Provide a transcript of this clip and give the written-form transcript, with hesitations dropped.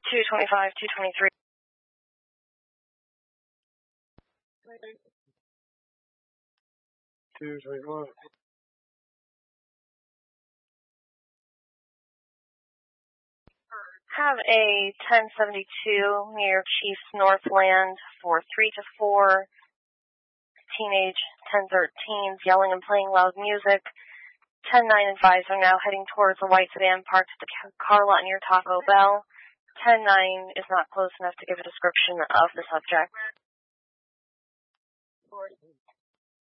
225, 223. Have a 1072 near Chiefs Northland for 3 to 4. Teenage 1013s yelling and playing loud music. 10-9 and 5 are now heading towards the white sedan parked at the car lot near Taco Bell. 10-9 is not close enough to give a description of the subject.